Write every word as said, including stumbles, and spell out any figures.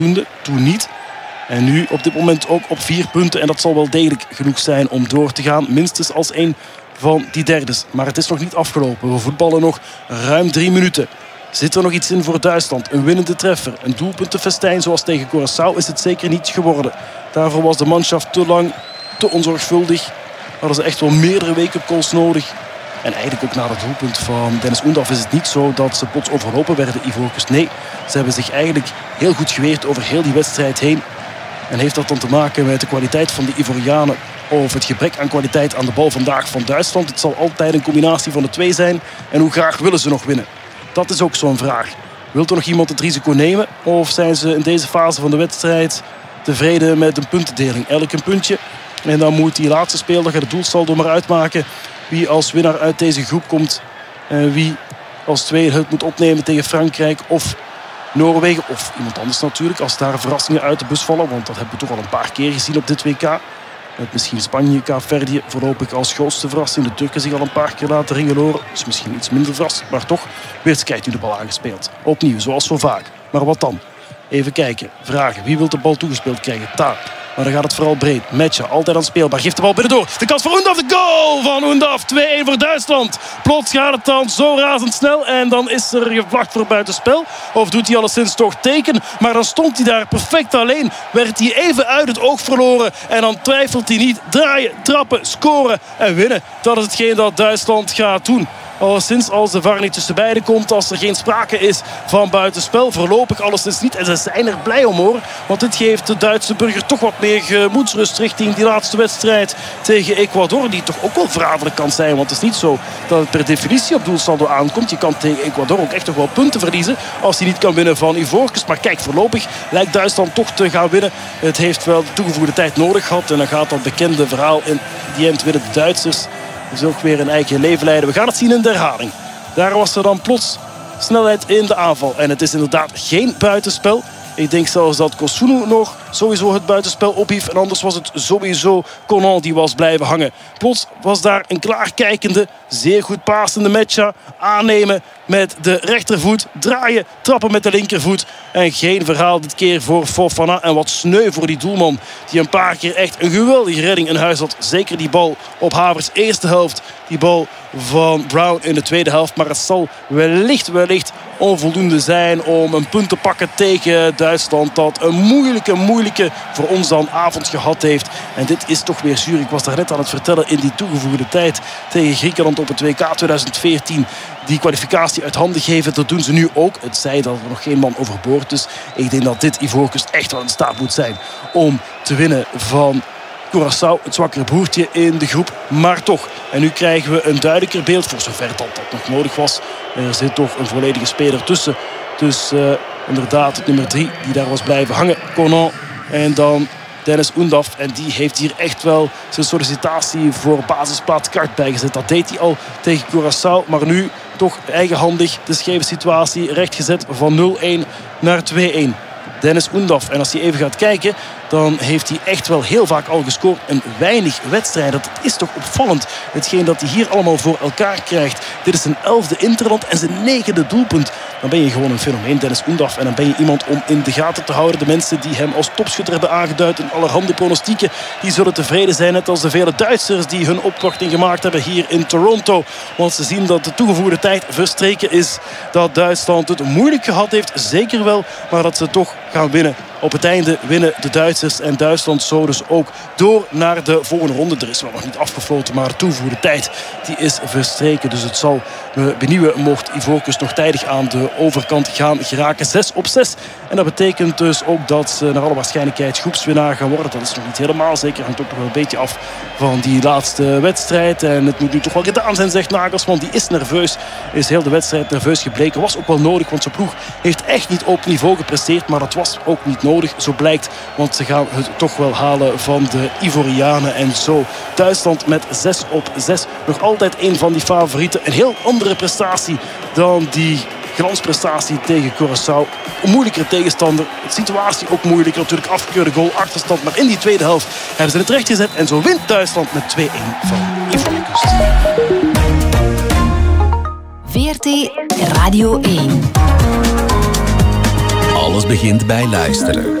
toen niet. En nu op dit moment ook op vier punten. En dat zal wel degelijk genoeg zijn om door te gaan. Minstens als een van die derdes. Maar het is nog niet afgelopen. We voetballen nog ruim drie minuten. Zit er nog iets in voor Duitsland? Een winnende treffer. Een doelpuntenfestijn zoals tegen Curaçao is het zeker niet geworden. Daarvoor was de manschaft te lang, te onzorgvuldig. Hadden ze echt wel meerdere wake-up calls nodig. En eigenlijk ook na het doelpunt van Dennis Undav is het niet zo dat ze plots overlopen werden, Ivoorkust. Nee, ze hebben zich eigenlijk heel goed geweerd over heel die wedstrijd heen. En heeft dat dan te maken met de kwaliteit van de Ivorianen of het gebrek aan kwaliteit aan de bal vandaag van Duitsland? Het zal altijd een combinatie van de twee zijn. En hoe graag willen ze nog winnen? Dat is ook zo'n vraag. Wilt er nog iemand het risico nemen? Of zijn ze in deze fase van de wedstrijd tevreden met een puntendeling? Elk een puntje. En dan moet die laatste speler het doelsaldo maar uitmaken wie als winnaar uit deze groep komt. En wie als tweede het moet opnemen tegen Frankrijk of Noorwegen. Of iemand anders natuurlijk. Als daar verrassingen uit de bus vallen. Want dat hebben we toch al een paar keer gezien op dit W K. Met misschien Spanje, Kaapverdië voorlopig als grootste verrassing. De Turken zich al een paar keer laten ringeloren. Dus misschien iets minder verrassend. Maar toch, Weerts krijgt nu de bal aangespeeld. Opnieuw, zoals zo vaak. Maar wat dan? Even kijken. Vragen. Wie wil de bal toegespeeld krijgen? Daar. Maar dan gaat het vooral breed. Matcha, altijd aan speelbaar. Geeft de bal binnendoor. De kans voor Undav. De goal van Undav. twee-een voor Duitsland. Plots gaat het dan zo razendsnel. En dan is er gevlacht voor buitenspel. Of doet hij alleszins toch teken. Maar dan stond hij daar perfect alleen. Werd hij even uit het oog verloren. En dan twijfelt hij niet. Draaien, trappen, scoren en winnen. Dat is hetgeen dat Duitsland gaat doen. Alleszins als de V A R niet tussen beiden komt. Als er geen sprake is van buitenspel. Voorlopig alleszins niet. En ze zijn er blij om hoor. Want dit geeft de Duitse burger toch wat meer gemoedsrust richting die laatste wedstrijd tegen Ecuador. Die toch ook wel verraderlijk kan zijn. Want het is niet zo dat het per definitie op doelsaldo aankomt. Je kan tegen Ecuador ook echt nog wel punten verliezen. Als hij niet kan winnen van Ivoorkust. Maar kijk, voorlopig lijkt Duitsland toch te gaan winnen. Het heeft wel de toegevoegde tijd nodig gehad. En dan gaat dat bekende verhaal in die end winnen de Duitsers. Dus ook weer een eigen leven leiden. We gaan het zien in de herhaling. Daar was er dan plots snelheid in de aanval. En het is inderdaad geen buitenspel. Ik denk zelfs dat Kosunu nog sowieso het buitenspel ophief. En anders was het sowieso Conan die was blijven hangen. Plots was daar een klaarkijkende, zeer goed passende Matcha. Aannemen met de rechtervoet. Draaien, trappen met de linkervoet. En geen verhaal dit keer voor Fofana. En wat sneu voor die doelman. Die een paar keer echt een geweldige redding in huis had. Zeker die bal op Havers eerste helft. Die bal van Brown in de tweede helft. Maar het zal wellicht, wellicht onvoldoende zijn om een punt te pakken tegen Duitsland. Dat een moeilijke, moeilijke voor ons dan avond gehad heeft. En dit is toch weer zuur. Ik was daar net aan het vertellen in die toegevoegde tijd tegen Griekenland op het W K twintig veertien. Die kwalificatie uit handen geven, dat doen ze nu ook. Het zei dat er nog geen man overboord is. Ik denk dat dit Ivoorkust echt wel in staat moet zijn om te winnen van Curaçao, het zwakkere broertje in de groep. Maar toch. En nu krijgen we een duidelijker beeld, voor zover dat, dat nog nodig was. Er zit toch een volledige speler tussen. Dus uh, inderdaad het nummer drie die daar was blijven hangen. Conan. En dan Dennis Undav. En die heeft hier echt wel zijn sollicitatie voor basisplaats kaart bijgezet. Dat deed hij al tegen Curaçao. Maar nu toch eigenhandig de scheve situatie rechtgezet van nul-een naar twee-een. Dennis Undav. En als hij even gaat kijken, dan heeft hij echt wel heel vaak al gescoord. Een weinig wedstrijden. Dat is toch opvallend. Hetgeen dat hij hier allemaal voor elkaar krijgt. Dit is zijn elfde interland en zijn negende doelpunt. Dan ben je gewoon een fenomeen, Dennis Undav. En dan ben je iemand om in de gaten te houden. De mensen die hem als topschutter hebben aangeduid in allerhande pronostieken, die zullen tevreden zijn. Net als de vele Duitsers die hun opwachting gemaakt hebben hier in Toronto. Want ze zien dat de toegevoegde tijd verstreken is. Dat Duitsland het moeilijk gehad heeft. Zeker wel. Maar dat ze toch gaan winnen. Op het einde winnen de Duitsers en Duitsland zo dus ook door naar de volgende ronde. Er is wel nog niet afgefloten, maar de toegevoegde tijd die is verstreken. Dus het zal me benieuwen mocht Ivoorkust nog tijdig aan de overkant gaan geraken. zes op zes. En dat betekent dus ook dat ze naar alle waarschijnlijkheid groepswinnaar gaan worden. Dat is nog niet helemaal zeker. Hangt ook nog wel een beetje af van die laatste wedstrijd. En het moet nu toch wel gedaan zijn, zegt Nagelsman. Die is nerveus. Is heel de wedstrijd nerveus gebleken. Was ook wel nodig, want zijn ploeg heeft echt niet op niveau gepresteerd. Maar dat was ook niet nodig, zo blijkt. Want ze gaan het toch wel halen van de Ivorianen. En zo Duitsland met zes op zes. Nog altijd een van die favorieten. Een heel andere prestatie dan die glansprestatie tegen Curaçao. Een moeilijkere tegenstander. De situatie ook moeilijker. Natuurlijk afgekeurde goal, achterstand. Maar in die tweede helft hebben ze het recht gezet. En zo wint Duitsland met twee-een van Ivoorkust. V R T Radio één. Alles begint bij luisteren.